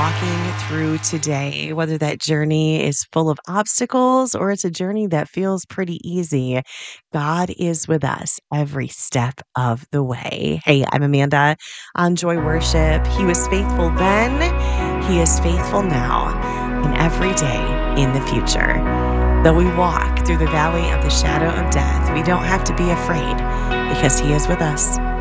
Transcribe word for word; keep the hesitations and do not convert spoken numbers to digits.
walking through today, whether that journey is full of obstacles or it's a journey that feels pretty easy, God is with us every step of the way. Hey, I'm Amanda on Joy Worship. He was faithful then, He is faithful now, and every day in the future. Though we walk through the valley of the shadow of death, we don't have to be afraid because He is with us.